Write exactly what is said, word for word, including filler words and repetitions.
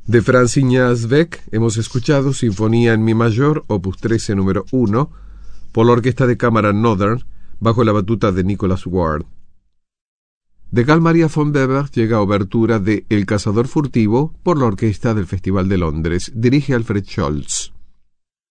De Franz Ignaz Beck hemos escuchado Sinfonía en Mi mayor, opus trece número uno, por la Orquesta de Cámara Northern, bajo la batuta de Nicholas Ward. De Carl Maria von Weber llega obertura de El cazador furtivo por la Orquesta del Festival de Londres, dirige Alfred Scholz.